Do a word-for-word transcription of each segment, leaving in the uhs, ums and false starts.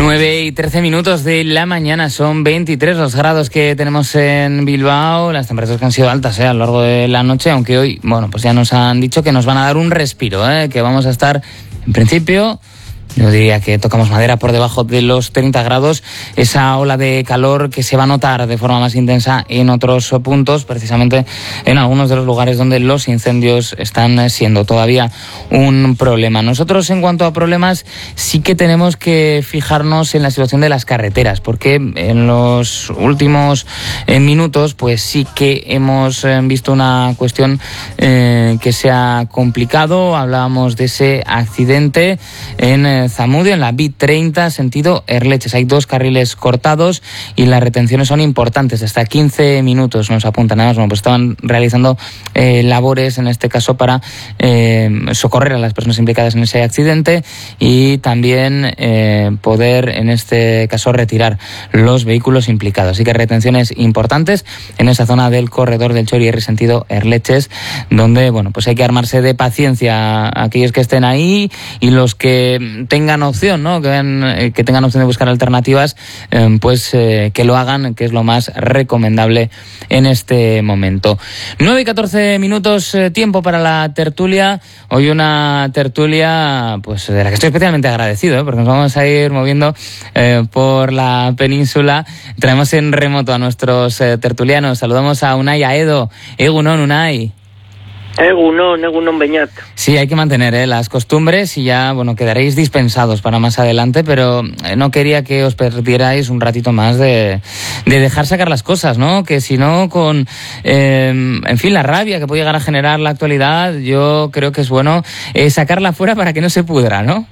nueve y trece minutos de la mañana, son veintitrés los grados que tenemos en Bilbao. Las temperaturas que han sido altas ¿eh? a lo largo de la noche, aunque hoy, bueno, pues ya nos han dicho que nos van a dar un respiro, ¿eh? que vamos a estar, en principio, yo diría que tocamos madera, por debajo de los treinta grados, esa ola de calor que se va a notar de forma más intensa en otros puntos, precisamente en algunos de los lugares donde los incendios están siendo todavía un problema. Nosotros, en cuanto a problemas, sí que tenemos que fijarnos en la situación de las carreteras, porque en los últimos eh, minutos, pues sí que hemos eh, visto una cuestión eh, que se ha complicado. Hablábamos de ese accidente en eh, Zamudio, en la B treinta, sentido Erleches. Hay dos carriles cortados y las retenciones son importantes, hasta quince minutos nos apuntan. Además, bueno, pues estaban realizando eh, labores, en este caso, para eh, socorrer a las personas implicadas en ese accidente y también eh, poder, en este caso, retirar los vehículos implicados. Así que retenciones importantes en esa zona del corredor del Chorierri, sentido Erleches, donde, bueno, pues hay que armarse de paciencia a aquellos que estén ahí y los que tengan opción, ¿no? Que, vean, que tengan opción de buscar alternativas, eh, pues eh, que lo hagan, que es lo más recomendable en este momento. nueve y catorce minutos, eh, tiempo para la tertulia. Hoy una tertulia, pues de la que estoy especialmente agradecido, ¿eh? porque nos vamos a ir moviendo eh, por la península. Traemos en remoto a nuestros eh, tertulianos. Saludamos a Unai Aedo. Egunon, Unai. Egunon, egunon Beñat. Sí, hay que mantener ¿eh? las costumbres y ya, bueno, quedaréis dispensados para más adelante, pero eh, no quería que os perdierais un ratito más de, de dejar sacar las cosas, ¿no? Que si no, con, eh, en fin, la rabia que puede llegar a generar la actualidad, yo creo que es bueno eh, sacarla fuera para que no se pudra, ¿no?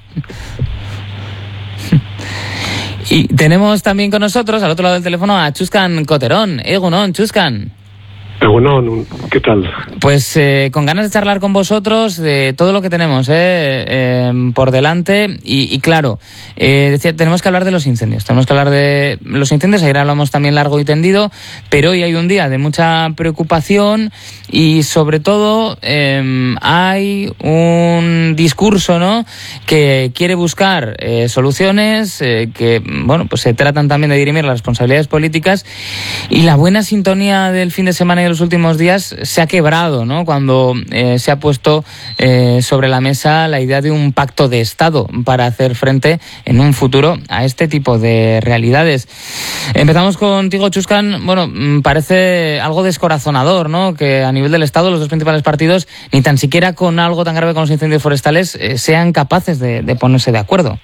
Y tenemos también con nosotros, al otro lado del teléfono, a Chuskan Coterón. Egunon, Chuskan. Bueno, ¿qué tal? Pues eh, con ganas de charlar con vosotros de todo lo que tenemos eh, eh, por delante y, y claro, eh, decía, tenemos que hablar de los incendios, tenemos que hablar de los incendios, ayer hablamos también largo y tendido, pero hoy hay un día de mucha preocupación y sobre todo eh, hay un discurso, ¿no?, que quiere buscar eh, soluciones, eh, que bueno, pues se tratan también de dirimir las responsabilidades políticas y la buena sintonía del fin de semana y los últimos días se ha quebrado, ¿no?, cuando eh, se ha puesto eh, sobre la mesa la idea de un pacto de Estado para hacer frente en un futuro a este tipo de realidades. Empezamos contigo, Chuskan. Bueno, parece algo descorazonador, ¿no?, que a nivel del Estado los dos principales partidos, ni tan siquiera con algo tan grave como los incendios forestales, eh, sean capaces de, de ponerse de acuerdo.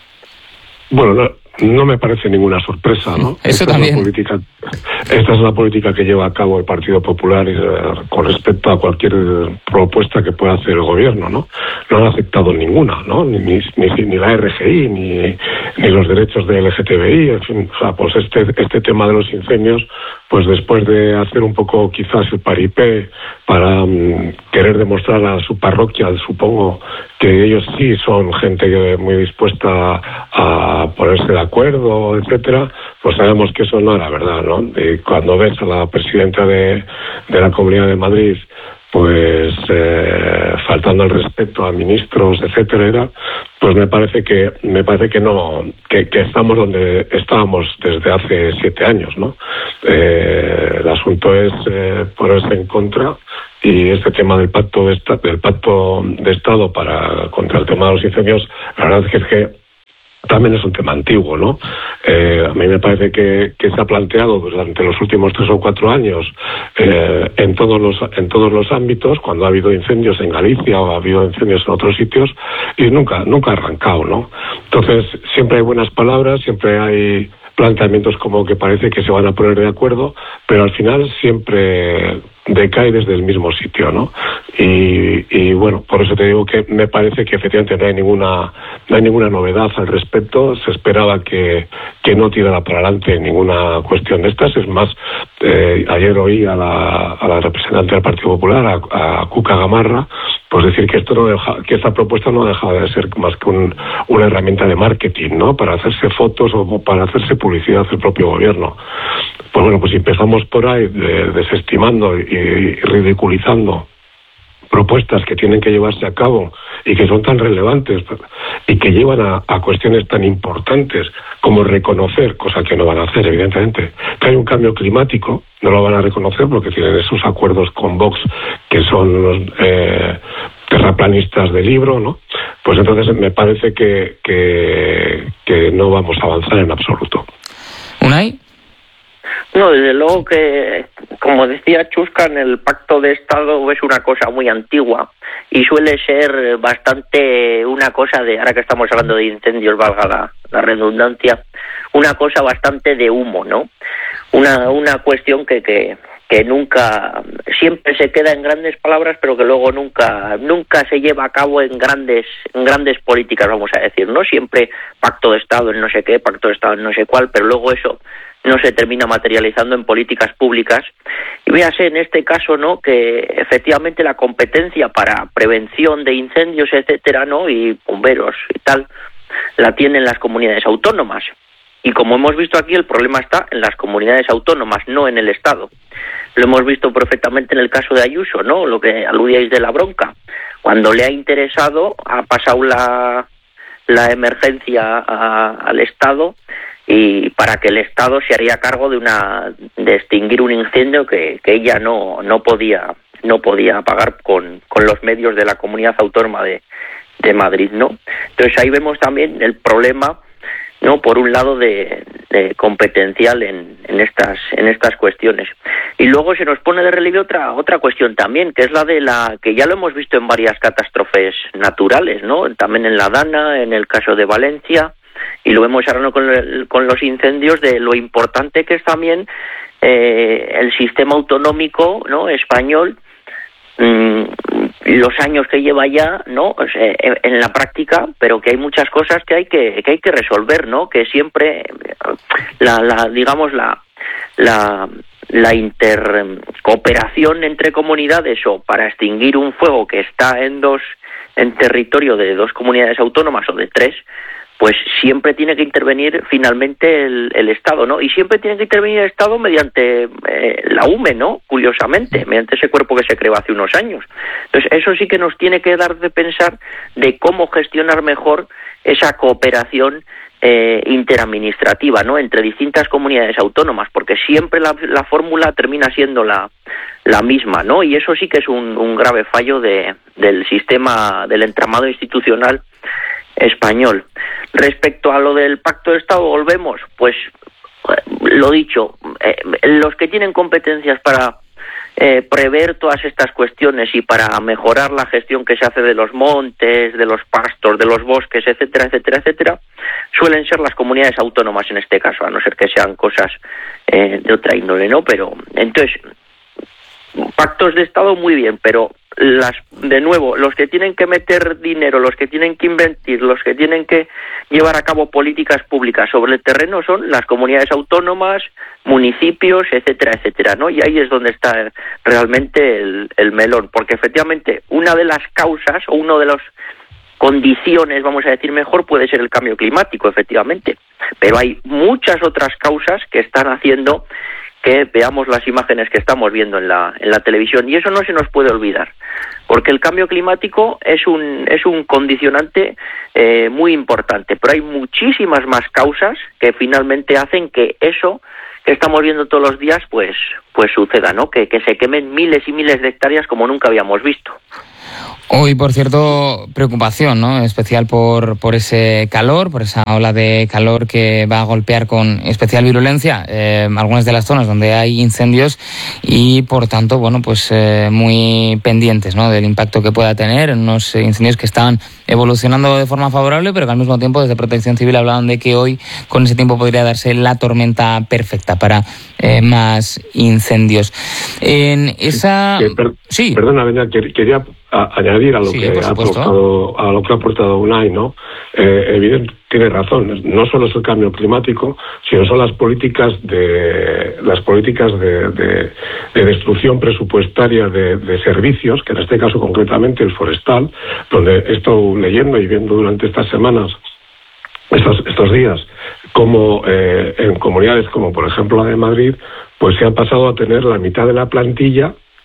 Bueno, no, no me parece ninguna sorpresa, ¿no? Eso esta también. Es la política, esta es la política que lleva a cabo el Partido Popular eh, con respecto a cualquier propuesta que pueda hacer el gobierno, ¿no? No han aceptado ninguna, ¿no? Ni, ni, ni, ni la R G I, ni, ni los derechos de L G T B I, en fin, o sea, pues este, este tema de los incendios, pues después de hacer un poco quizás el paripé para um, querer demostrar a su parroquia, supongo que ellos sí son gente muy dispuesta a ponerse de acuerdo, etcétera, pues sabemos que eso no era verdad, ¿no? Y cuando ves a la presidenta de, de la Comunidad de Madrid pues eh, faltando el respeto a ministros, etcétera, pues me parece que me parece que no que, que estamos donde estábamos desde hace siete años, ¿no? Eh, el asunto es eh, ponerse en contra y este tema del pacto de esta, del pacto de Estado para contra el tema de los incendios, la verdad es que es que también es un tema antiguo, ¿no? Eh, a mí me parece que, que se ha planteado durante los últimos tres o cuatro años eh, en todos los en todos los ámbitos, cuando ha habido incendios en Galicia o ha habido incendios en otros sitios, y nunca nunca ha arrancado, ¿no? Entonces siempre hay buenas palabras, siempre hay planteamientos como que parece que se van a poner de acuerdo, pero al final siempre decae desde el mismo sitio, ¿no? Y, y bueno, por eso te digo que me parece que efectivamente no hay ninguna no hay ninguna novedad al respecto. Se esperaba que, que no tirara para adelante ninguna cuestión de estas. Es más, eh, ayer oí a la, a la representante del Partido Popular, a, a Cuca Gamarra, pues decir que esto no deja, que esta propuesta no deja de ser más que un, una herramienta de marketing, ¿no?, para hacerse fotos o para hacerse publicidad del propio gobierno. Pues bueno, pues si empezamos por ahí de, desestimando y, y ridiculizando propuestas que tienen que llevarse a cabo y que son tan relevantes y que llevan a, a cuestiones tan importantes como reconocer, cosa que no van a hacer evidentemente, que hay un cambio climático, no lo van a reconocer porque tienen esos acuerdos con Vox que son los eh, terraplanistas de libro, ¿no? Pues entonces me parece que, que, que no vamos a avanzar en absoluto. ¿Unai? No, desde luego que, como decía Chuscan, el pacto de Estado es una cosa muy antigua y suele ser bastante una cosa de, ahora que estamos hablando de incendios, valga la, la redundancia, una cosa bastante de humo, ¿no? Una, una cuestión que, que, que nunca, siempre se queda en grandes palabras, pero que luego nunca, nunca se lleva a cabo en grandes, en grandes políticas, vamos a decir, ¿no? Siempre pacto de Estado en no sé qué, pacto de Estado en no sé cuál, pero luego eso no se termina materializando en políticas públicas. Y véase en este caso, ¿no?, que efectivamente la competencia para prevención de incendios, etcétera, ¿no?, y bomberos y tal, la tienen las comunidades autónomas. Y como hemos visto aquí, el problema está en las comunidades autónomas, no en el Estado. Lo hemos visto perfectamente en el caso de Ayuso, ¿no?, lo que aludíais de la bronca. Cuando le ha interesado, ha pasado la, la emergencia a, al Estado, y para que el Estado se haría cargo de una de extinguir un incendio que, que ella no no podía no podía pagar con, con los medios de la Comunidad Autónoma de, de Madrid, ¿no? Entonces ahí vemos también el problema, ¿no?, por un lado de, de competencial en, en estas en estas cuestiones. Y luego se nos pone de relieve otra otra cuestión también, que es la de la que ya lo hemos visto en varias catástrofes naturales, ¿no? También en la Dana, en el caso de Valencia, y lo vemos ahora con, el, con los incendios, de lo importante que es también eh, el sistema autonómico, ¿no?, español, mmm, los años que lleva ya, ¿no?, o sea, en, en la práctica, pero que hay muchas cosas que hay que que hay que resolver, ¿no?, que siempre la, la digamos la la la intercooperación entre comunidades o para extinguir un fuego que está en dos en territorio de dos comunidades autónomas o de tres, pues siempre tiene que intervenir finalmente el, el Estado, ¿no? Y siempre tiene que intervenir el Estado mediante eh, la U M E, ¿no?, curiosamente, mediante ese cuerpo que se creó hace unos años. Entonces, eso sí que nos tiene que dar de pensar de cómo gestionar mejor esa cooperación eh, interadministrativa, ¿no?, entre distintas comunidades autónomas, porque siempre la, la fórmula termina siendo la, la misma, ¿no? Y eso sí que es un, un grave fallo de, del sistema, del entramado institucional español. Respecto a lo del pacto de Estado, volvemos, pues lo dicho, eh, los que tienen competencias para eh, prever todas estas cuestiones y para mejorar la gestión que se hace de los montes, de los pastos, de los bosques, etcétera, etcétera, etcétera, suelen ser las comunidades autónomas en este caso, a no ser que sean cosas eh, de otra índole, ¿no? Pero entonces, pactos de Estado muy bien, pero las de nuevo, los que tienen que meter dinero, los que tienen que invertir, los que tienen que llevar a cabo políticas públicas sobre el terreno son las comunidades autónomas, municipios, etcétera, etcétera, ¿no? Y ahí es donde está realmente el, el melón, porque efectivamente una de las causas o una de las condiciones, vamos a decir mejor, puede ser el cambio climático, efectivamente, pero hay muchas otras causas que están haciendo que veamos las imágenes que estamos viendo en la en la televisión, y eso no se nos puede olvidar, porque el cambio climático es un es un condicionante eh, muy importante, pero hay muchísimas más causas que finalmente hacen que eso que estamos viendo todos los días pues pues suceda, ¿no? Que, que se quemen miles y miles de hectáreas como nunca habíamos visto. Hoy, por cierto, preocupación, ¿no?, especial por, por ese calor, por esa ola de calor que va a golpear con especial virulencia eh, algunas de las zonas donde hay incendios y, por tanto, bueno, pues eh, muy pendientes, ¿no?, del impacto que pueda tener en unos incendios que estaban evolucionando de forma favorable, pero que al mismo tiempo desde Protección Civil hablaban de que hoy con ese tiempo podría darse la tormenta perfecta para eh, más incendios. En esa... Sí, per... sí. Perdona, Beña, quería a añadir a lo sí, que ha aportado a lo que ha aportado Unai, ¿no? Eh, evidente, tiene razón. No solo es el cambio climático, sino son las políticas de las políticas de, de, de destrucción presupuestaria de, de servicios, que en este caso concretamente el forestal, donde he estado leyendo y viendo durante estas semanas, estos estos días, como eh, en comunidades como por ejemplo la de Madrid, pues se han pasado a tener la mitad de la plantilla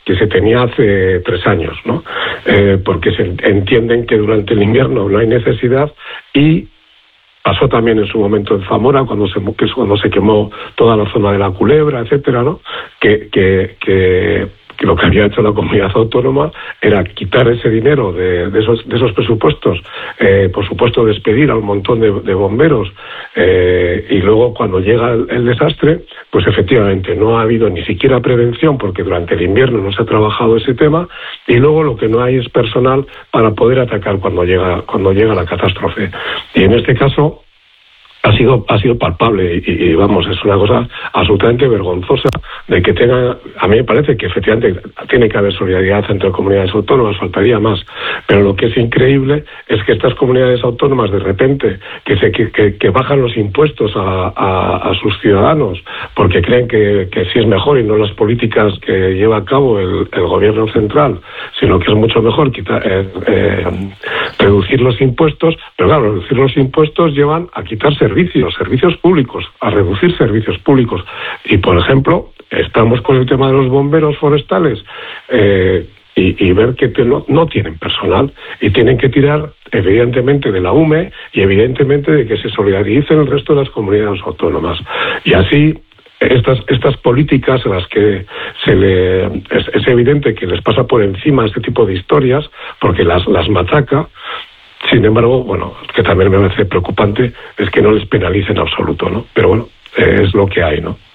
que se tenía hace tres años, ¿no? Eh, porque se entienden que durante el invierno no hay necesidad y pasó también en su momento en Zamora, cuando se, que es cuando se quemó toda la zona de la Culebra, etcétera, ¿no? Que, que, que, que lo que había hecho la comunidad autónoma era quitar ese dinero de, de, esos, de esos presupuestos, eh, por supuesto despedir a un montón de, de bomberos, eh, y luego cuando llega el, el desastre, pues efectivamente no ha habido ni siquiera prevención, porque durante el invierno no se ha trabajado ese tema, y luego lo que no hay es personal para poder atacar cuando llega, cuando llega la catástrofe. Y en este caso ha sido ha sido palpable y, y vamos, es una cosa absolutamente vergonzosa de que tenga, a mí me parece que efectivamente tiene que haber solidaridad entre comunidades autónomas, faltaría más, pero lo que es increíble es que estas comunidades autónomas de repente que se que, que, que bajan los impuestos a, a, a sus ciudadanos porque creen que, que sí es mejor y no las políticas que lleva a cabo el, el gobierno central, sino que es mucho mejor quitar, eh, eh, reducir los impuestos, pero claro, reducir los impuestos llevan a quitar servicios Servicios, servicios públicos, a reducir servicios públicos. Y, por ejemplo, estamos con el tema de los bomberos forestales eh, y, y ver que te, no, no tienen personal y tienen que tirar, evidentemente, de la U M E y, evidentemente, de que se solidaricen el resto de las comunidades autónomas. Y así, estas estas políticas a las que se le es, es evidente que les pasa por encima este tipo de historias, porque las, las machaca. Sin embargo, bueno, que también me parece preocupante es que no les penalice en absoluto, ¿no? Pero bueno, eh, es lo que hay, ¿no?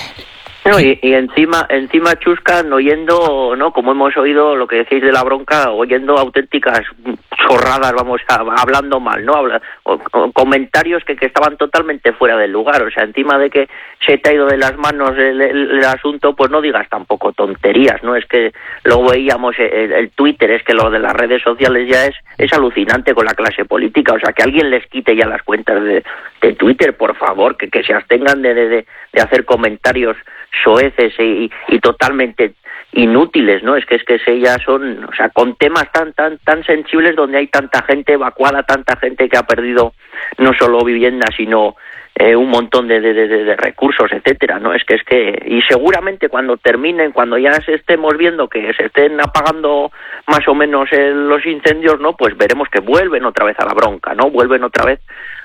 No, y, y encima, encima chuscan oyendo, ¿no? Como hemos oído lo que decís de la bronca, oyendo auténticas chorradas, vamos, a, hablando mal, ¿no? Habla, o, o comentarios que, que estaban totalmente fuera del lugar, o sea, encima de que se te ha ido de las manos el, el, el asunto, pues no digas tampoco tonterías, ¿no? Es que luego veíamos el, el Twitter, es que lo de las redes sociales ya es, es alucinante con la clase política, o sea, que alguien les quite ya las cuentas de, de Twitter, por favor, que, que se abstengan de, de, de hacer comentarios soeces y, y totalmente inútiles, ¿no? Es que es que ellas son, o sea, con temas tan tan tan sensibles donde hay tanta gente evacuada, tanta gente que ha perdido no solo vivienda, sino eh, un montón de, de, de, de recursos, etcétera, ¿no? Es que es que y seguramente cuando terminen, cuando ya se estemos viendo que se estén apagando más o menos eh, los incendios, ¿no? Pues veremos que vuelven otra vez a la bronca, ¿no? Vuelven otra vez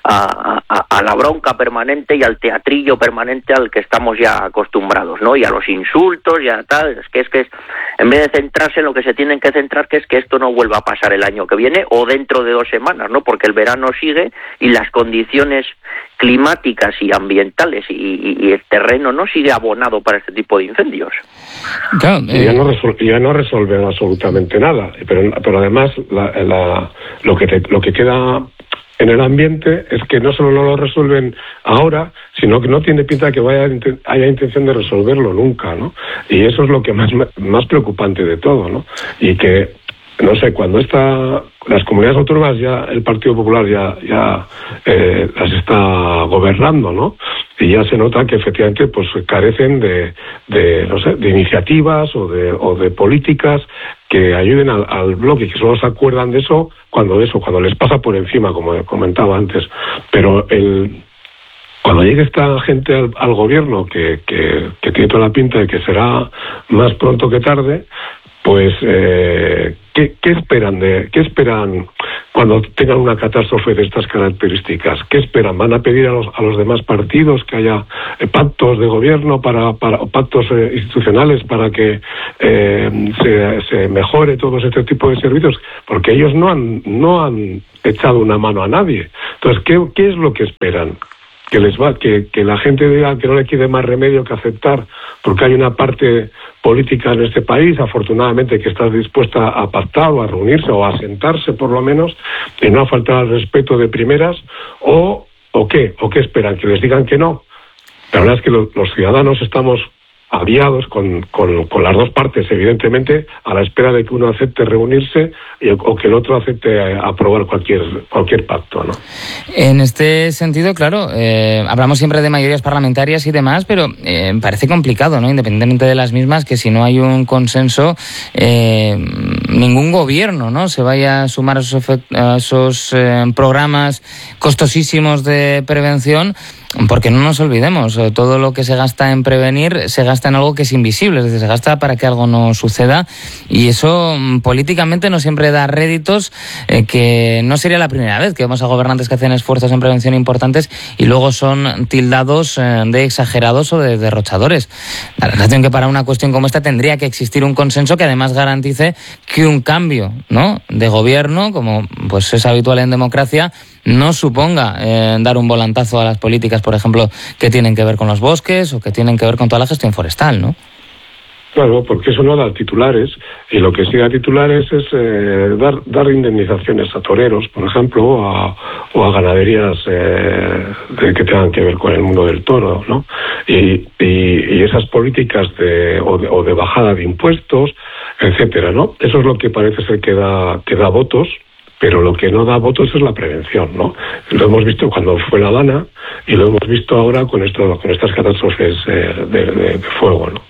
a, a, a la bronca permanente y al teatrillo permanente al que estamos ya acostumbrados, ¿no? Y a los insultos y a tal, es que es que es, en vez de centrarse en lo que se tienen que centrar, que es que esto no vuelva a pasar el año que viene o dentro de dos semanas, ¿no? Porque el verano sigue y las condiciones climáticas y ambientales y, y, y el terreno no sigue abonado para este tipo de incendios. Claro, eh... ya, no resol- ya no resuelven absolutamente nada, pero, pero además la, la, lo que te, lo que queda en el ambiente es que no solo no lo resuelven ahora, sino que no tiene pinta de que vaya, haya intención de resolverlo nunca, ¿no? Y eso es lo que más más preocupante de todo, ¿no? Y que, no sé, cuando esta, las comunidades autónomas ya, el Partido Popular ya, ya eh, las está gobernando, ¿no? Y ya se nota que efectivamente pues carecen de, de no sé, de iniciativas o de, o de políticas que ayuden al, al bloque, que solo se acuerdan de eso cuando eso, cuando les pasa por encima, como comentaba antes. Pero el cuando llegue esta gente al, al gobierno, que, que, que tiene toda la pinta de que será más pronto que tarde, pues eh, ¿qué, qué esperan de qué esperan cuando tengan una catástrofe de estas características? ¿Qué esperan? ¿Van a pedir a los, a los demás partidos que haya eh, pactos de gobierno para, para o pactos eh, institucionales para que eh, se, se mejore todos este tipo de servicios? Porque ellos no han no han echado una mano a nadie. Entonces, ¿qué, qué es lo que esperan? Que les va, que, que la gente diga que no le quede más remedio que aceptar, porque hay una parte política en este país, afortunadamente, que está dispuesta a pactar o a reunirse o a sentarse por lo menos, y no a faltar al respeto de primeras, o, o qué, o qué esperan, que les digan que no. La verdad es que lo, los ciudadanos estamos aviados con, con, con las dos partes, evidentemente, a la espera de que uno acepte reunirse y, o que el otro acepte aprobar cualquier cualquier pacto, ¿no? En este sentido, claro, eh, hablamos siempre de mayorías parlamentarias y demás, pero eh, parece complicado, ¿no? Independientemente de las mismas, que si no hay un consenso, eh, ningún gobierno, ¿no?, se vaya a sumar a esos, efect- a esos eh, programas costosísimos de prevención, porque no nos olvidemos, todo lo que se gasta en prevenir se gasta gasta en algo que es invisible, es decir, se gasta para que algo no suceda, y eso políticamente no siempre da réditos, eh, que no sería la primera vez que vemos a gobernantes que hacen esfuerzos en prevención importantes y luego son tildados eh, de exagerados o de derrochadores. La relación que para una cuestión como esta tendría que existir un consenso que además garantice que un cambio, ¿no?, de gobierno, como pues es habitual en democracia, no suponga eh, dar un volantazo a las políticas, por ejemplo, que tienen que ver con los bosques o que tienen que ver con toda la gestión forestal, ¿no? Claro, porque eso no da titulares, y lo que sí da titulares es eh, dar dar indemnizaciones a toreros, por ejemplo, o a, o a ganaderías eh, de, que tengan que ver con el mundo del toro, ¿no? Y, y, y esas políticas de o, de o de bajada de impuestos, etcétera, ¿no? Eso es lo que parece ser que da que da votos. Pero lo que no da votos es la prevención, ¿no? Lo hemos visto cuando fue La Habana y lo hemos visto ahora con esto, con estas catástrofes eh, de, de, de fuego, ¿no?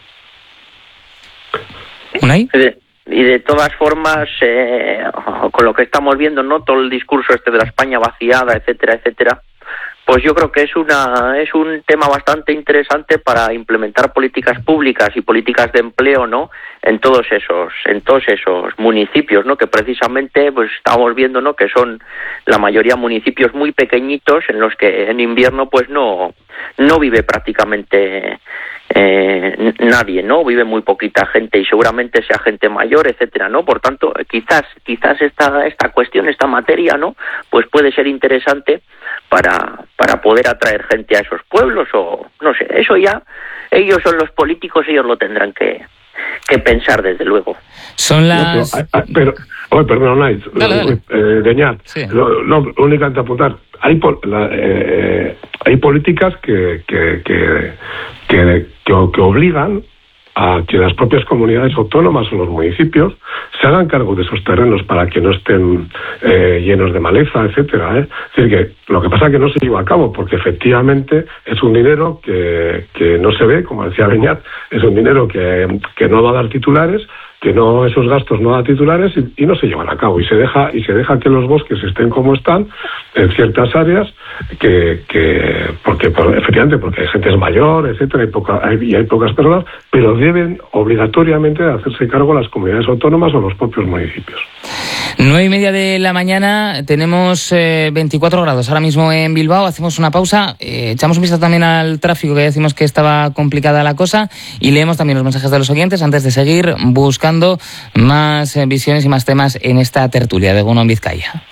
¿Unai? Y de todas formas, eh, con lo que estamos viendo, ¿no?, todo el discurso este de la España vaciada, etcétera, etcétera, pues yo creo que es una es un tema bastante interesante para implementar políticas públicas y políticas de empleo, ¿no?, en todos esos en todos esos municipios, ¿no?, que precisamente pues estamos viendo, ¿no?, que son la mayoría municipios muy pequeñitos en los que en invierno pues no no vive prácticamente eh, nadie, ¿no? Vive muy poquita gente y seguramente sea gente mayor, etcétera, ¿no? Por tanto, quizás quizás esta esta cuestión, esta materia, ¿no?, pues puede ser interesante para para poder atraer gente a esos pueblos, o no sé, eso ya ellos son los políticos, ellos lo tendrán que que pensar, desde luego. Son las... No, pero, pero oh, perdón, Night, eh, Deñat, sí. lo, lo, únicamente apuntar, hay la, eh, hay políticas que que que, que, que, que obligan a que las propias comunidades autónomas o los municipios se hagan cargo de esos terrenos para que no estén eh, llenos de maleza, etcétera, ¿eh? Es decir, que lo que pasa es que no se lleva a cabo, porque efectivamente es un dinero que, que no se ve, como decía Beñat, es un dinero que, que no va a dar titulares, que no, esos gastos no dan titulares y, y no se llevan a cabo, y se deja y se deja que los bosques estén como están en ciertas áreas, que, que porque por, efectivamente porque hay gente mayor, etcétera, y, poca, hay, y hay pocas personas, pero deben obligatoriamente de hacerse cargo las comunidades autónomas o los propios municipios. Nueve y media de la mañana, tenemos eh, veinticuatro grados ahora mismo en Bilbao. Hacemos una pausa, eh, echamos un vistazo también al tráfico, que ya decimos que estaba complicada la cosa, y leemos también los mensajes de los oyentes antes de seguir buscando más eh, visiones y más temas en esta tertulia de Egun On Bizkaia.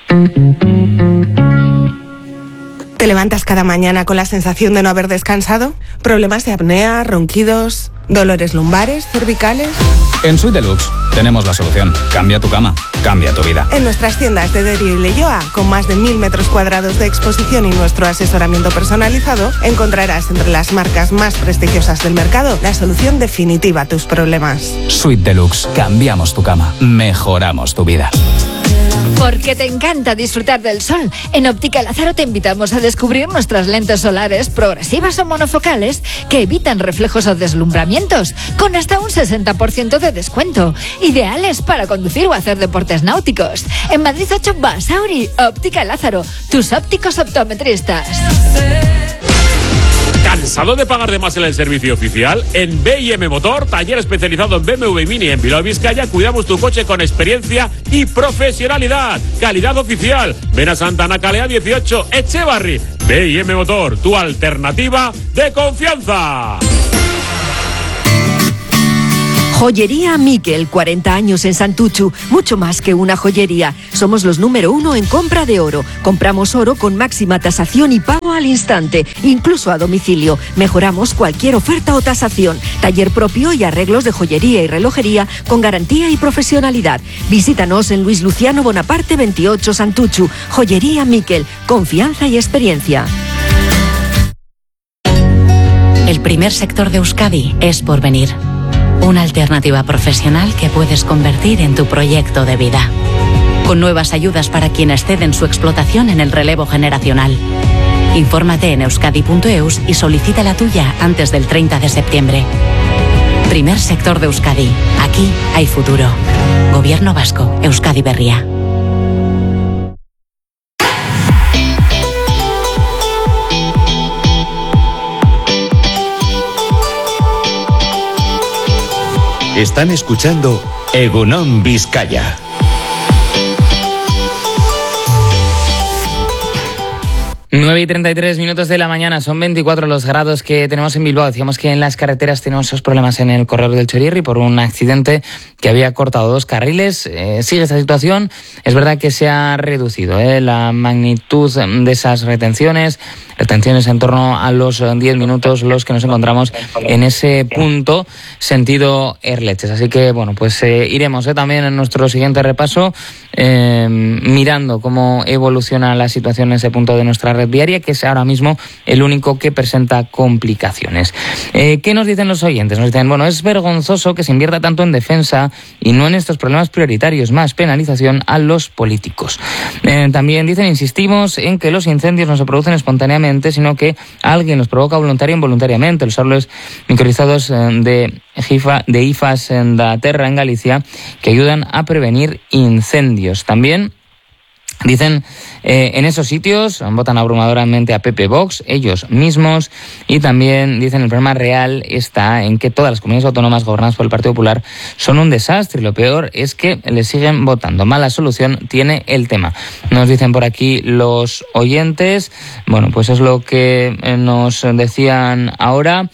¿Te levantas cada mañana con la sensación de no haber descansado? ¿Problemas de apnea, ronquidos, dolores lumbares, cervicales? En Suite Deluxe tenemos la solución. Cambia tu cama, cambia tu vida. En nuestras tiendas de Derio y Leioa, con más de mil metros cuadrados de exposición y nuestro asesoramiento personalizado, encontrarás entre las marcas más prestigiosas del mercado la solución definitiva a tus problemas. Suite Deluxe. Cambiamos tu cama, mejoramos tu vida. Porque te encanta disfrutar del sol, en Óptica Lázaro te invitamos a descubrir nuestras lentes solares progresivas o monofocales que evitan reflejos o deslumbramientos, con hasta un sesenta por ciento de descuento, ideales para conducir o hacer deportes náuticos. En Madrid ocho, Basauri. Óptica Lázaro, tus ópticos optometristas. ¿Cansado de pagar de más en el servicio oficial? En B I M Motor, taller especializado en B M W Mini en Bilbao, Vizcaya, cuidamos tu coche con experiencia y profesionalidad. Calidad oficial. Ven a Santana Calea dieciocho, Echevarri. B I M Motor, tu alternativa de confianza. Joyería Miquel, cuarenta años en Santuchu, mucho más que una joyería. Somos los número uno en compra de oro. Compramos oro con máxima tasación y pago al instante, incluso a domicilio. Mejoramos cualquier oferta o tasación. Taller propio y arreglos de joyería y relojería con garantía y profesionalidad. Visítanos en Luis Luciano Bonaparte veintiocho, Santuchu. Joyería Miquel, confianza y experiencia. El primer sector de Euskadi es Porvenir. Una alternativa profesional que puedes convertir en tu proyecto de vida. Con nuevas ayudas para quienes ceden su explotación en el relevo generacional. Infórmate en euskadi punto eus y solicita la tuya antes del treinta de septiembre. Primer sector de Euskadi. Aquí hay futuro. Gobierno Vasco. Euskadi Berria. Están escuchando Egunon Vizcaya. nueve y treinta y tres minutos de la mañana, son veinticuatro los grados que tenemos en Bilbao. Decíamos que en las carreteras tenemos esos problemas en el corredor del Chorirri por un accidente que había cortado dos carriles. Eh, sigue esta situación. Es verdad que se ha reducido eh, la magnitud de esas retenciones, retenciones en torno a los diez minutos los que nos encontramos en ese punto sentido Erleches. Así que, bueno, pues eh, iremos eh, también en nuestro siguiente repaso eh, mirando cómo evoluciona la situación en ese punto de nuestra red viaria, que es ahora mismo el único que presenta complicaciones. Eh, ¿Qué nos dicen los oyentes? Nos dicen, bueno, es vergonzoso que se invierta tanto en defensa y no en estos problemas prioritarios, más penalización a los políticos. Eh, también dicen, insistimos en que los incendios no se producen espontáneamente, sino que alguien los provoca voluntario o involuntariamente. Los árboles microrizados de I F A, de I F A S en la Terra, en Galicia, que ayudan a prevenir incendios. También dicen, eh, en esos sitios votan abrumadoramente a P P Vox, ellos mismos, y también dicen el problema real está en que todas las comunidades autónomas gobernadas por el Partido Popular son un desastre y lo peor es que les siguen votando. Mala solución tiene el tema. Nos dicen por aquí los oyentes, bueno, pues es lo que nos decían ahora.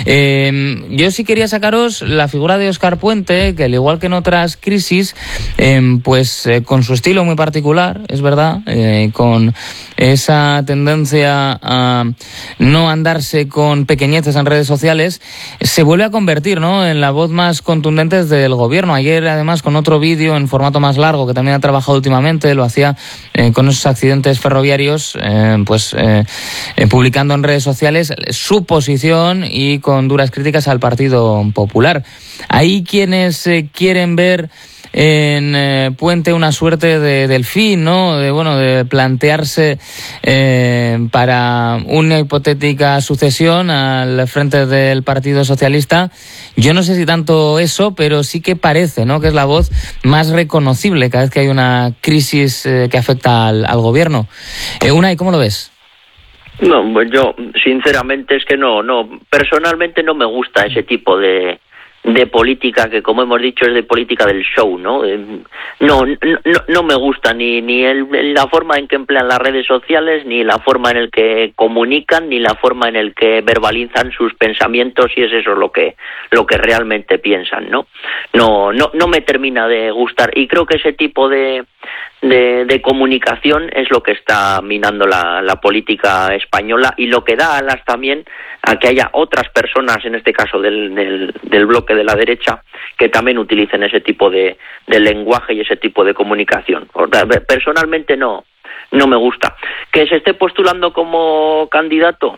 Eh, yo sí quería sacaros la figura de Óscar Puente, que al igual que en otras crisis, eh, pues eh, con su estilo muy particular, es verdad, eh, con esa tendencia a no andarse con pequeñeces en redes sociales, se vuelve a convertir, ¿no?, en la voz más contundente del gobierno. Ayer, además, con otro vídeo en formato más largo que también ha trabajado últimamente, lo hacía eh, con esos accidentes ferroviarios, eh, pues eh, eh, publicando en redes sociales su posición y con duras críticas al Partido Popular. Hay quienes eh, quieren ver en eh, Puente una suerte de delfín, ¿no?, de bueno, de plantearse eh, para una hipotética sucesión al frente del Partido Socialista. Yo no sé si tanto eso, pero sí que parece, ¿no?, que es la voz más reconocible cada vez que hay una crisis eh, que afecta al, al gobierno. Eh, Unai, ¿cómo lo ves? No, pues yo sinceramente es que no, no, personalmente no me gusta ese tipo de de política que, como hemos dicho, es de política del show, ¿no? Eh, no, no, no me gusta ni ni el, la forma en que emplean las redes sociales, ni la forma en el que comunican, ni la forma en el que verbalizan sus pensamientos, y es eso lo que lo que realmente piensan, ¿no? No, no, no me termina de gustar, y creo que ese tipo de De, de comunicación es lo que está minando la, la política española, y lo que da alas también a que haya otras personas, en este caso del, del, del bloque de la derecha, que también utilicen ese tipo de, de lenguaje y ese tipo de comunicación. Personalmente no, no me gusta. ¿Que se esté postulando como candidato?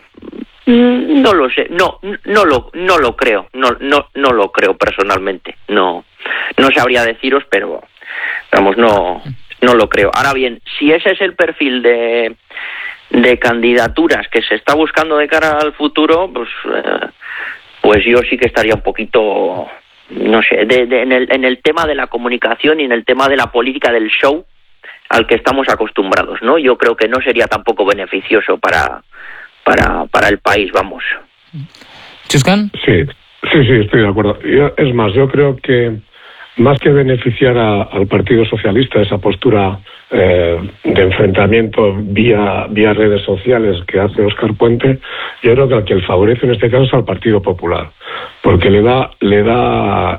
No lo sé, no, no lo, no lo creo, no, no, no lo creo personalmente. No, no sabría deciros, pero vamos, no. No lo creo. Ahora bien, si ese es el perfil de, de candidaturas que se está buscando de cara al futuro, pues, eh, pues yo sí que estaría un poquito, no sé, de, de, en, el, en el tema de la comunicación y en el tema de la política del show al que estamos acostumbrados, ¿no? Yo creo que no sería tampoco beneficioso para, para, para el país, vamos. ¿Chuscan? Sí, sí, sí, estoy de acuerdo. Yo, es más, yo creo que más que beneficiar a, al Partido Socialista, esa postura eh, de enfrentamiento vía vía redes sociales que hace Óscar Puente, yo creo que al que el favorece en este caso es al Partido Popular, porque le da le da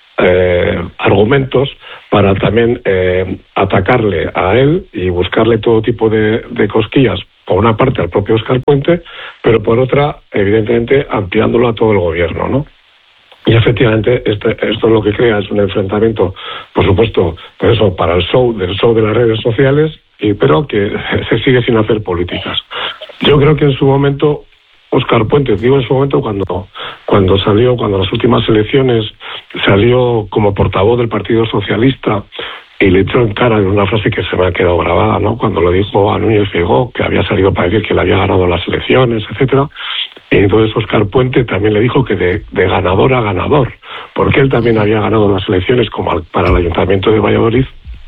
eh, argumentos para también eh, atacarle a él y buscarle todo tipo de, de cosquillas, por una parte al propio Óscar Puente, pero por otra, evidentemente, ampliándolo a todo el gobierno, ¿no? Y efectivamente este, esto lo que crea es un enfrentamiento, por supuesto, por eso, para el show del show de las redes sociales, y, pero que se sigue sin hacer políticas. Yo creo que en su momento, Óscar Puente, digo en su momento cuando, cuando salió, cuando las últimas elecciones salió como portavoz del Partido Socialista y le echó en cara una frase que se me ha quedado grabada, ¿no?, cuando lo dijo a Núñez Feijóo, que había salido para decir que le había ganado las elecciones, etcétera. Y entonces Óscar Puente también le dijo que de, de ganador a ganador, porque él también había ganado las elecciones como al, para el Ayuntamiento de Valladolid,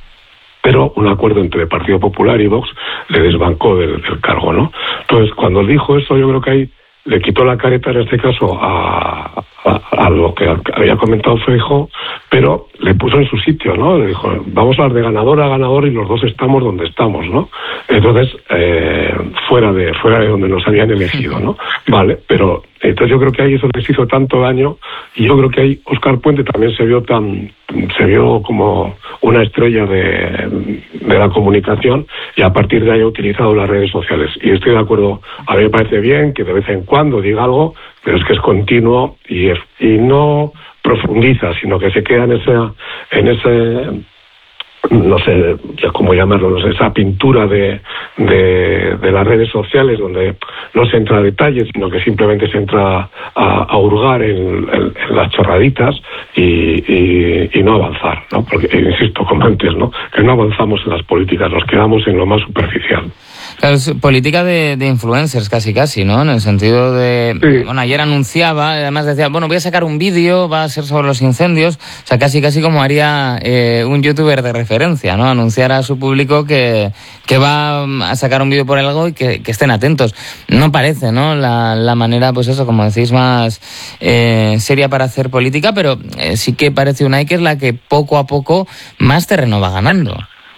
pero un acuerdo entre el Partido Popular y Vox le desbancó del, del cargo, ¿no? Entonces, cuando dijo eso, yo creo que ahí le quitó la careta, en este caso, a, a, a lo que había comentado Feijóo, pero le puso en su sitio, ¿no? Le dijo, vamos a hablar de ganador a ganador y los dos estamos donde estamos, ¿no? Entonces, eh, fuera de fuera de donde nos habían elegido, ¿no? Vale, pero entonces yo creo que ahí eso les hizo tanto daño, y yo creo que ahí Óscar Puente también se vio tan se vio como una estrella de, de la comunicación, y a partir de ahí ha utilizado las redes sociales. Y estoy de acuerdo, a mí me parece bien que de vez en cuando diga algo, pero es que es continuo y, es, y no profundiza, sino que se queda en ese, en ese no sé ya cómo llamarlo, no sé, esa pintura de, de, de las redes sociales, donde no se entra a detalles, sino que simplemente se entra a, a hurgar en, en, en las chorraditas y, y, y no avanzar, ¿no? Porque, insisto, como antes, ¿no? Que no avanzamos en las políticas, nos quedamos en lo más superficial. Claro, es política de, de influencers casi casi, ¿no? En el sentido de... Sí. Bueno, ayer anunciaba, además decía, bueno, voy a sacar un vídeo, va a ser sobre los incendios, o sea, casi casi como haría eh, un youtuber de referencia, ¿no? Anunciar a su público que, que va a sacar un vídeo por algo y que, que estén atentos. No parece, ¿no? La, la manera, pues eso, como decís, más eh, seria para hacer política, pero eh, sí que parece una que es la que poco a poco más terreno va ganando.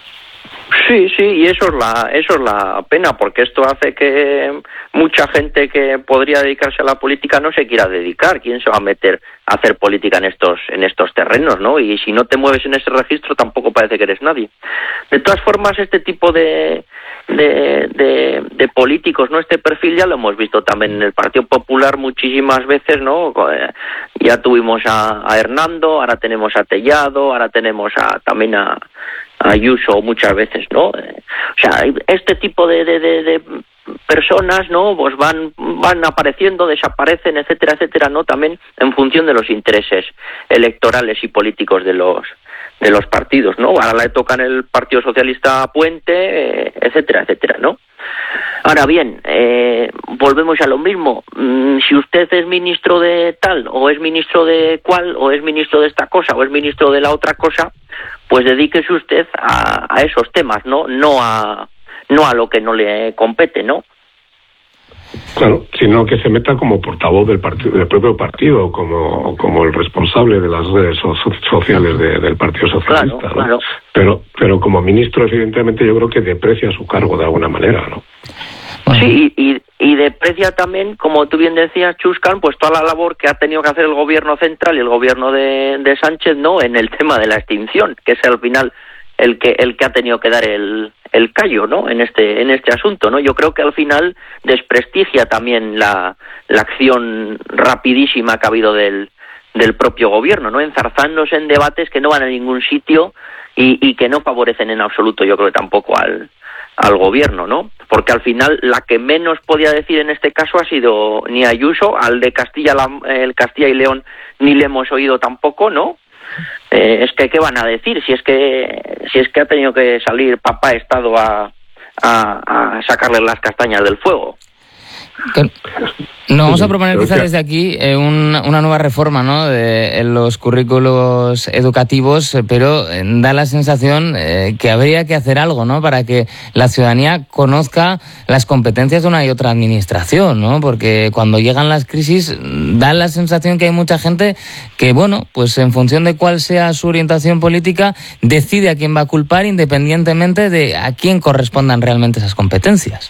Sí, sí, y eso es la eso es la pena, porque esto hace que mucha gente que podría dedicarse a la política no se quiera dedicar. ¿Quién se va a meter a hacer política en estos en estos terrenos, no? Y si no te mueves en ese registro, tampoco parece que eres nadie. De todas formas, este tipo de de, de, de políticos, ¿no? Este perfil ya lo hemos visto también en el Partido Popular muchísimas veces, ¿no? Ya tuvimos a, a Hernando, ahora tenemos a Tellado, ahora tenemos a también a Ayuso muchas veces, ¿no? O sea, este tipo de, de, de, de personas, ¿no? Pues van van apareciendo, desaparecen, etcétera, etcétera, ¿no? También en función de los intereses electorales y políticos de los de los partidos, ¿no? Ahora le tocan el Partido Socialista Puente, eh, etcétera, etcétera, ¿no? Ahora bien, eh, volvemos a lo mismo. Mm, si usted es ministro de tal, o es ministro de cual, o es ministro de esta cosa, o es ministro de la otra cosa, pues dedíquese usted a, a esos temas, ¿no? No a no a lo que no le compete, ¿no? Claro, sino que se meta como portavoz del partido, del propio partido, como como el responsable de las redes so- sociales de, del Partido Socialista, claro, ¿no? Claro. Pero pero como ministro, evidentemente, yo creo que deprecia su cargo de alguna manera, ¿no? Sí, y, y deprecia también, como tú bien decías, Chuscan, pues toda la labor que ha tenido que hacer el gobierno central y el gobierno de, de Sánchez, ¿no? En el tema de la extinción, que es al final el que el que ha tenido que dar el el callo, ¿no? En este en este asunto, ¿no? Yo creo que al final desprestigia también la la acción rapidísima que ha habido del del propio gobierno, ¿no? Enzarzándose en debates que no van a ningún sitio y, y que no favorecen en absoluto, yo creo que tampoco al al gobierno, ¿no? Porque al final la que menos podía decir en este caso ha sido ni Ayuso, al de Castilla la, el Castilla y León ni le hemos oído tampoco, ¿no? Eh, es que qué van a decir si es que si es que ha tenido que salir papá Estado a, a, a sacarle las castañas del fuego. Nos vamos a proponer quizá desde aquí eh, un, una nueva reforma, ¿no? De en los currículos educativos, pero eh, da la sensación eh, que habría que hacer algo, ¿no? Para que la ciudadanía conozca las competencias de una y otra administración, ¿no? Porque cuando llegan las crisis da la sensación que hay mucha gente que, bueno, pues en función de cuál sea su orientación política, decide a quién va a culpar independientemente de a quién correspondan realmente esas competencias.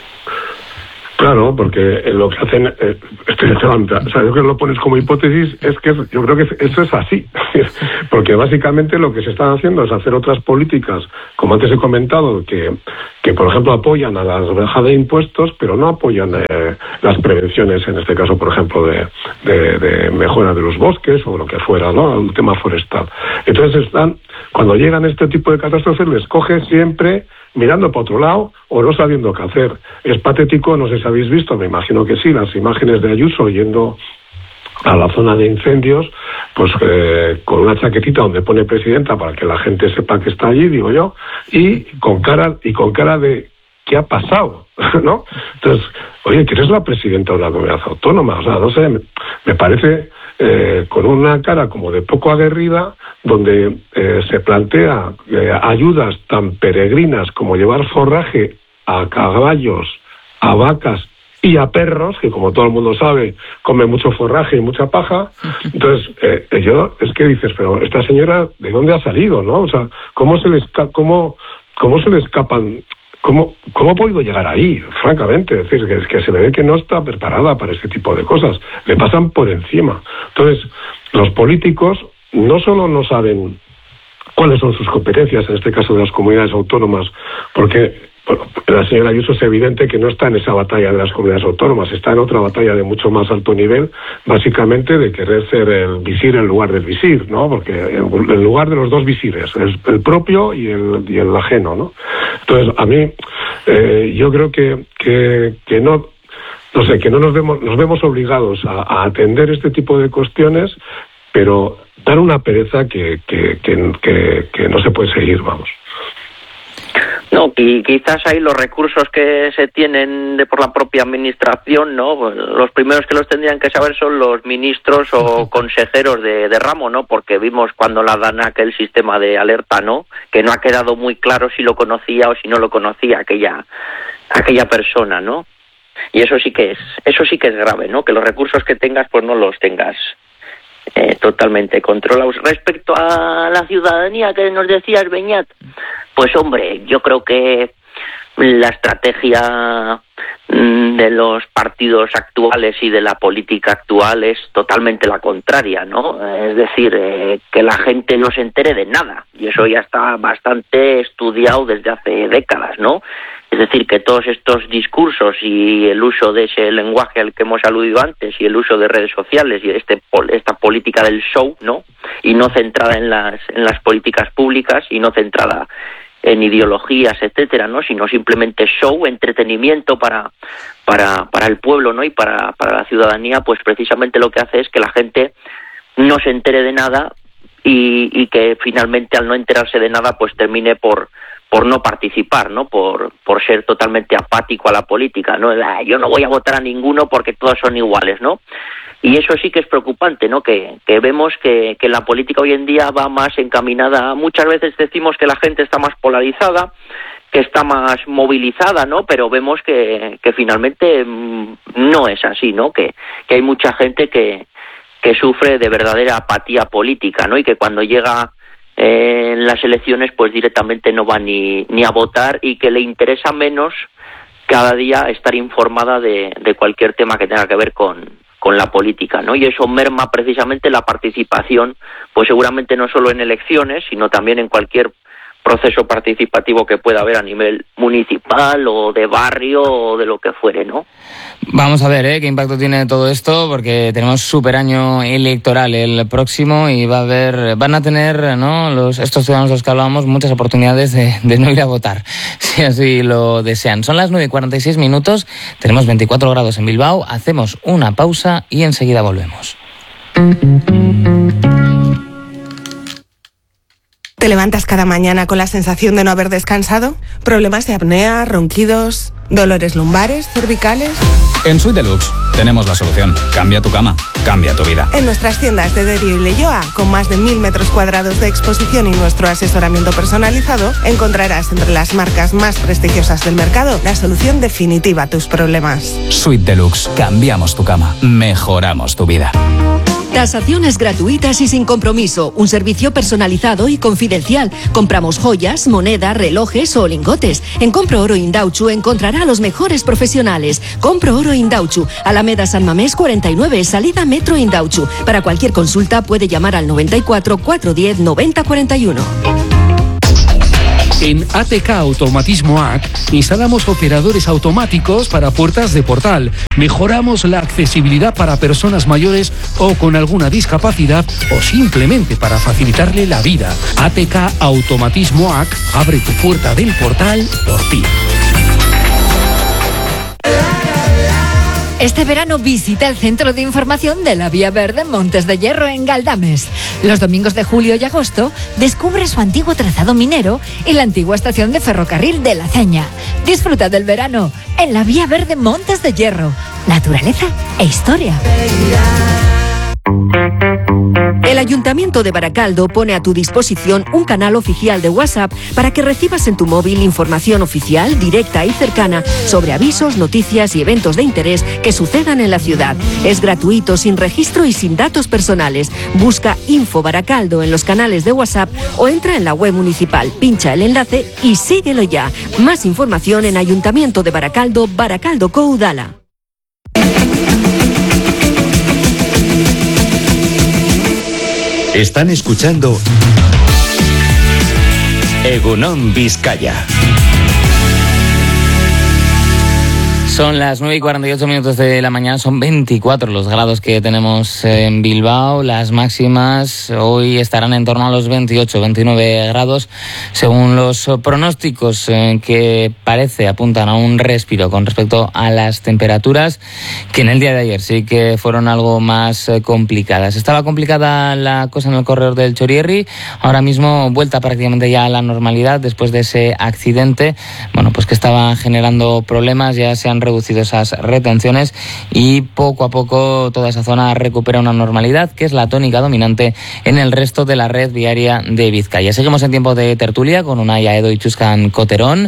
Claro, porque lo que hacen, eh, estoy echando, o sea, yo creo que lo pones como hipótesis, es que yo creo que eso es así, porque básicamente lo que se están haciendo es hacer otras políticas, como antes he comentado, que, que por ejemplo apoyan a la rebaja de impuestos, pero no apoyan eh, las prevenciones, en este caso, por ejemplo, de, de, de mejora de los bosques o lo que fuera, ¿no? El tema forestal. Entonces están, cuando llegan este tipo de catástrofes, les coge siempre mirando para otro lado o no sabiendo qué hacer. Es patético, no sé si habéis visto, me imagino que sí, las imágenes de Ayuso yendo a la zona de incendios, pues eh, con una chaquetita donde pone presidenta para que la gente sepa que está allí, digo yo, y con cara y con cara de ¿qué ha pasado? ¿No? Entonces, oye, que eres la presidenta de una comunidad autónoma, o sea, no sé, me, me parece eh, con una cara como de poco aguerrida, donde eh, se plantea eh, ayudas tan peregrinas como llevar forraje a caballos, a vacas y a perros, que como todo el mundo sabe, comen mucho forraje y mucha paja. Entonces, eh, yo, es que dices, pero esta señora, ¿de dónde ha salido, no? O sea, ¿cómo se le, esca- cómo, cómo se le escapan? ¿Cómo, ¿Cómo ha podido llegar ahí, francamente? Es decir, que, que se le ve que no está preparada para este tipo de cosas. Le pasan por encima. Entonces, los políticos no solo no saben cuáles son sus competencias, en este caso de las comunidades autónomas, porque bueno, la señora Ayuso es evidente que no está en esa batalla de las comunidades autónomas, está en otra batalla de mucho más alto nivel, básicamente de querer ser el visir en lugar del visir, ¿no? Porque en lugar de los dos visires, el, el propio y el, y el ajeno, ¿no? Entonces, a mí, eh, yo creo que, que, que no, no sé, que no nos vemos, nos vemos obligados a, a atender este tipo de cuestiones, pero dar una pereza que, que, que, que, que no se puede seguir, vamos. No, y quizás ahí los recursos que se tienen de por la propia administración, ¿no? Pues los primeros que los tendrían que saber son los ministros o consejeros de, de ramo, ¿no? Porque vimos cuando la dan aquel sistema de alerta, ¿no? Que no ha quedado muy claro si lo conocía o si no lo conocía aquella aquella persona, ¿no? Y eso sí que es eso sí que es grave, ¿no? Que los recursos que tengas pues no los tengas Eh, totalmente controlados. Respecto a la ciudadanía que nos decías, Beñat, pues hombre, yo creo que la estrategia mm, de los partidos actuales y de la política actual es totalmente la contraria, ¿no? Es decir, eh, que la gente no se entere de nada, y eso ya está bastante estudiado desde hace décadas, ¿no? Es decir, que todos estos discursos y el uso de ese lenguaje al que hemos aludido antes y el uso de redes sociales y este esta política del show, ¿no? Y no centrada en las en las políticas públicas y no centrada en ideologías, etcétera, ¿no? Sino simplemente show, entretenimiento para para para el pueblo, ¿no? Y para para la ciudadanía, pues precisamente lo que hace es que la gente no se entere de nada y, y que finalmente al no enterarse de nada, pues termine por por no participar, ¿no? Por por ser totalmente apático a la política, ¿no? Yo no voy a votar a ninguno porque todos son iguales, ¿no? Y eso sí que es preocupante, ¿no? Que, que vemos que, que la política hoy en día va más encaminada, muchas veces decimos que la gente está más polarizada, que está más movilizada, ¿no? Pero vemos que, que finalmente mmm, no es así, ¿no? Que, que hay mucha gente que, que sufre de verdadera apatía política, ¿no? Y que cuando llega eh, en las elecciones pues directamente no va ni, ni a votar y que le interesa menos cada día estar informada de, de cualquier tema que tenga que ver con, con la política, ¿no? Y eso merma precisamente la participación, pues seguramente no solo en elecciones, sino también en cualquier proceso participativo que pueda haber a nivel municipal o de barrio o de lo que fuere, ¿no? Vamos a ver ¿eh? qué impacto tiene todo esto, porque tenemos súper año electoral el próximo y va a haber, van a tener, ¿no? Los, estos ciudadanos de los que hablábamos muchas oportunidades de, de no ir a votar, si así lo desean. Son las nueve y cuarenta y seis minutos, tenemos veinticuatro grados en Bilbao, hacemos una pausa y enseguida volvemos. ¿Te levantas cada mañana con la sensación de no haber descansado? ¿Problemas de apnea, ronquidos, dolores lumbares, cervicales? En Suite Deluxe tenemos la solución. Cambia tu cama, cambia tu vida. En nuestras tiendas de Derio y Leioa, con más de mil metros cuadrados de exposición y nuestro asesoramiento personalizado, encontrarás entre las marcas más prestigiosas del mercado la solución definitiva a tus problemas. Suite Deluxe. Cambiamos tu cama, mejoramos tu vida. Tasaciones gratuitas y sin compromiso. Un servicio personalizado y confidencial. Compramos joyas, moneda, relojes o lingotes. En Compro Oro Indauchu encontrará a los mejores profesionales. Compro Oro Indauchu, Alameda San Mamés cuarenta y nueve, salida Metro Indauchu. Para cualquier consulta puede llamar al noventa y cuatro, cuatrocientos diez, noventa cuarenta y uno. En A T K Automatismo A C instalamos operadores automáticos para puertas de portal. Mejoramos la accesibilidad para personas mayores o con alguna discapacidad o simplemente para facilitarle la vida. A T K Automatismo A C abre tu puerta del portal por ti. Este verano visita el Centro de Información de la Vía Verde Montes de Hierro en Galdames. Los domingos de julio y agosto descubre su antiguo trazado minero y la antigua estación de ferrocarril de La Ceña. Disfruta del verano en la Vía Verde Montes de Hierro. Naturaleza e historia. El Ayuntamiento de Baracaldo pone a tu disposición un canal oficial de WhatsApp para que recibas en tu móvil información oficial, directa y cercana sobre avisos, noticias y eventos de interés que sucedan en la ciudad. Es gratuito, sin registro y sin datos personales. Busca Info Baracaldo en los canales de WhatsApp o entra en la web municipal, pincha el enlace y síguelo ya. Más información en Ayuntamiento de Baracaldo, Baracaldo Coudala. Están escuchando Egunon Vizcaya. Son las nueve y cuarenta y ocho minutos de la mañana, son veinticuatro los grados que tenemos en Bilbao. Las máximas hoy estarán en torno a los veintiocho, veintinueve grados, según los pronósticos eh, que parece apuntan a un respiro con respecto a las temperaturas, que en el día de ayer sí que fueron algo más eh, complicadas. Estaba complicada la cosa en el corredor del Chorierri, ahora mismo vuelta prácticamente ya a la normalidad después de ese accidente, bueno, pues que estaba generando problemas. Ya se han reducido esas retenciones y poco a poco toda esa zona recupera una normalidad, que es la tónica dominante en el resto de la red viaria de Vizcaya. Seguimos en tiempo de tertulia con Unai Aedo y Chuscan Coterón,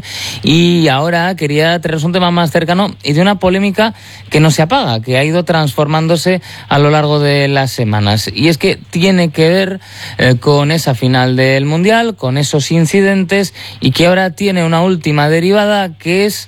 y ahora quería traeros un tema más cercano y de una polémica que no se apaga, que ha ido transformándose a lo largo de las semanas, y es que tiene que ver eh, con esa final del Mundial, con esos incidentes, y que ahora tiene una última derivada, que es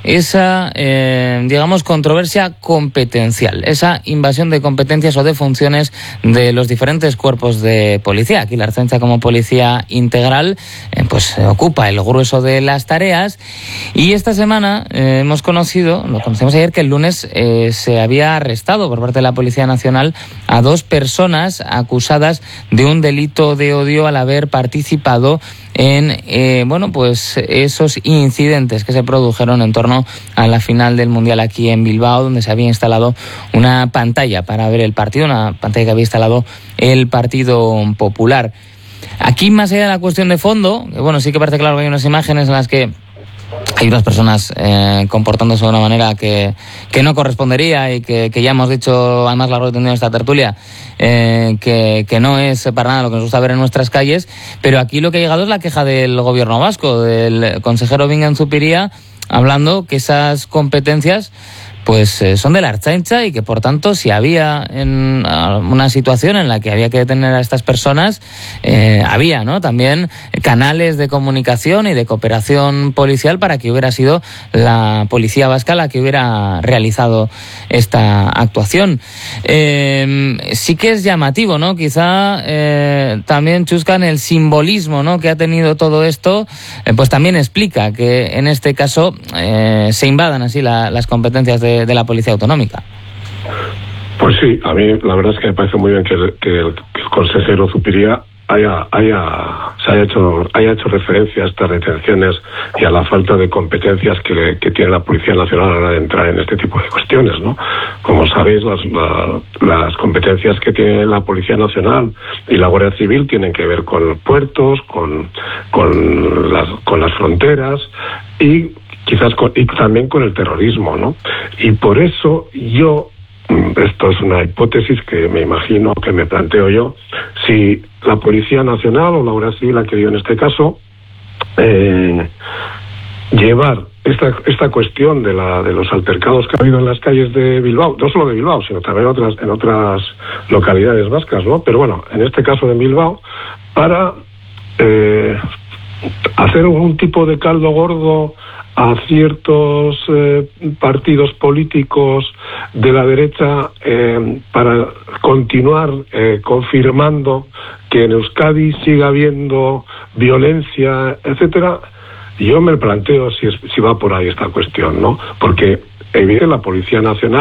esa eh, digamos controversia competencial, esa invasión de competencias o de funciones de los diferentes cuerpos de policía. Aquí la Ertzaintza, como policía integral, eh, pues eh, ocupa el grueso de las tareas, y esta semana eh, hemos conocido, lo conocemos ayer, que el lunes eh, se había arrestado por parte de la Policía Nacional a dos personas acusadas de un delito de odio al haber participado en eh, bueno pues esos incidentes que se produjeron en torno a la final del Mundial aquí en Bilbao, donde se había instalado una pantalla para ver el partido, una pantalla que había instalado el Partido Popular. Aquí, más allá de la cuestión de fondo, que bueno, sí que parece claro que hay unas imágenes en las que hay unas personas eh, comportándose de una manera que, que no correspondería, y que, que ya hemos dicho, además, largo y tendido en esta tertulia, eh, que, que no es para nada lo que nos gusta ver en nuestras calles. Pero aquí lo que ha llegado es la queja del gobierno vasco, del consejero Bingen Zupiria, hablando que esas competencias pues eh, son de la Ertzaintza, y que por tanto, si había en uh, una situación en la que había que detener a estas personas, eh, había, ¿no?, también canales de comunicación y de cooperación policial para que hubiera sido la policía vasca la que hubiera realizado esta actuación. Eh, sí que es llamativo, ¿no?, quizá eh, también, Chuscan, el simbolismo, ¿no?, que ha tenido todo esto, eh, pues también explica que en este caso eh, se invadan así la, las competencias de De, de la Policía Autonómica. Pues sí, a mí la verdad es que me parece muy bien que el, que el, que el consejero Zupiria haya, haya, se haya hecho, haya hecho referencia a estas retenciones y a la falta de competencias que, que tiene la Policía Nacional a la hora de entrar en este tipo de cuestiones, ¿no? Como sabéis, las, la, las competencias que tiene la Policía Nacional y la Guardia Civil tienen que ver con puertos, con, con, las, con las fronteras, y quizás con, y también con el terrorismo, ¿no? Y por eso yo, esto es una hipótesis que me imagino, que me planteo yo, si la Policía Nacional o la Guardia Civil ha querido en este caso eh, llevar esta esta cuestión de la de los altercados que ha habido en las calles de Bilbao, no solo de Bilbao, sino también en otras, en otras localidades vascas, ¿no? Pero bueno, en este caso de Bilbao, para eh, hacer un tipo de caldo gordo a ciertos eh, partidos políticos de la derecha eh, para continuar eh, confirmando que en Euskadi siga habiendo violencia, etcétera. Yo me planteo si, es, si va por ahí esta cuestión, ¿no? Porque evidentemente la Policía Nacional